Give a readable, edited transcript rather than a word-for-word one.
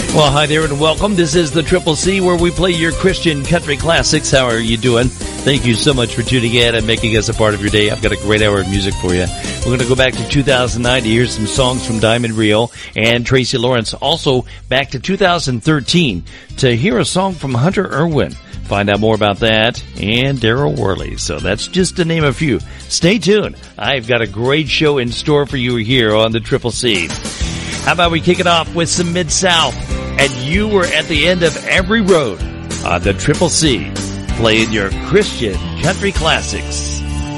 Well, hi there and welcome. This is the Triple C, where we play your Christian country classics. How are you doing? Thank you so much for tuning in and making us a part of your day. I've got a great hour of music for you. We're going to go back to 2009 to hear some songs from Diamond Rio and Tracy Lawrence. Also back to 2013 to hear a song from Hunter Irwin. Find out more about that and Daryl Worley. So that's just to name a few. Stay tuned. I've got a great show in store for you here on the Triple C. How about we kick it off with some Mid-South? And you were at the end of every road on the Triple C, playing your Christian country classics.